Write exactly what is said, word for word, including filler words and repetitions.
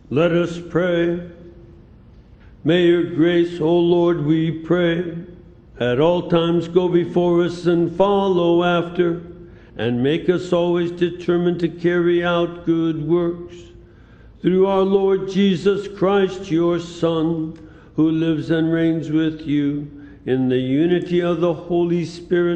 Let us pray. May your grace, O Lord, we pray, at all times go before us and follow after, and make us always determined to carry out good works. Through our Lord Jesus Christ, your Son, who lives and reigns with you in the unity of the Holy Spirit,